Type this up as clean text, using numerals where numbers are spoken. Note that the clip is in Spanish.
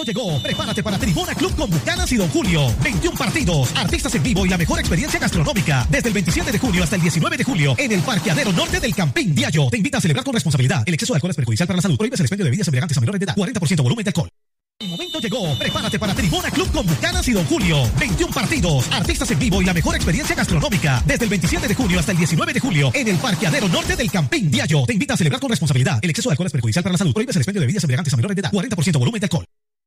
momento llegó. Prepárate para Tribuna Club con Bucanas y Don Julio. 21 partidos, artistas en vivo y la mejor experiencia gastronómica. Desde el 27 de junio hasta el 19 de julio en el Parqueadero Norte del Campín Diallo. Te invita a celebrar con responsabilidad. El exceso de alcohol es perjudicial para la salud. Prohíbes el expendio de bebidas embriagantes a menores de edad. 40% volumen de alcohol. El momento llegó. Prepárate para Tribuna Club con Bucanas y Don Julio. 21 partidos, artistas en vivo y la mejor experiencia gastronómica. Desde el 27 de junio hasta el 19 de julio en el Parqueadero Norte del Campín Diallo. Te invita a celebrar con responsabilidad. El exceso de alcohol es perjudicial para la salud. Prohíbes el expendio de bebidas embriagantes a menores de edad. 40% volumen de alcohol.